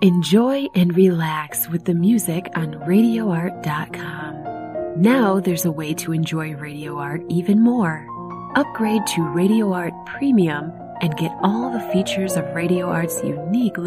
Enjoy and relax with the music on RadioArt.com. Now there's a way to enjoy Radio Art even more. Upgrade to Radio Art Premium and get all the features of Radio Art's unique